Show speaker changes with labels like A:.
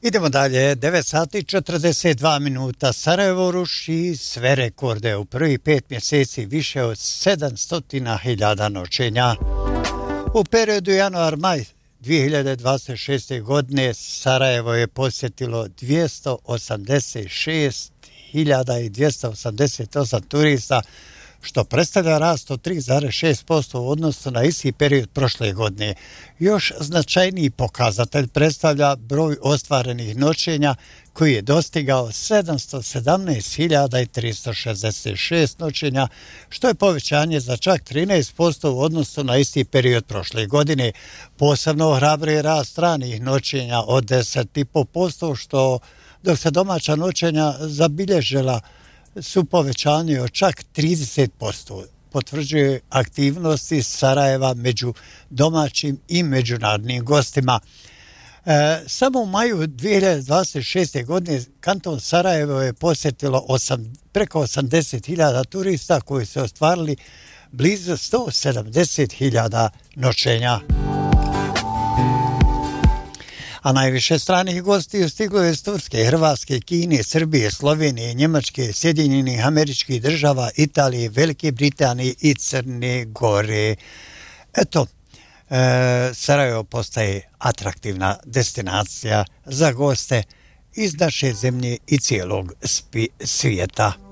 A: Idemo dalje, 9 sati 42 minuta. Sarajevo ruši sve rekorde u prvih 5 mjeseci, više od 700.000 noćenja. U periodu januar-maj 2026. godine Sarajevo je posjetilo 286.288 turista, što predstavlja rast od 3,6% u odnosu na isti period prošle godine. Još značajniji pokazatelj predstavlja broj ostvarenih noćenja koji je dostigao 717.366 noćenja, što je povećanje za čak 13% u odnosu na isti period prošle godine. Posebno ohrabruje rast stranih noćenja od 10,5%, što dok se domaća noćenja zabilježila su povećanje od čak 30%. Potvrđuje aktivnosti Sarajeva među domaćim i međunarodnim gostima. Samo u maju 2026. godine kanton Sarajevo je posjetilo preko 80.000 turista koji su ostvarili blizu 170.000 noćenja. A najviše stranih gostiju stiglo je iz Turske, Hrvatske, Kine, Srbije, Slovenije, Njemačke, Sjedinjenih Američkih Država, Italije, Velike Britanije i Crne Gore. Eto, Sarajevo postaje atraktivna destinacija za goste iz naše zemlje i cijelog svijeta.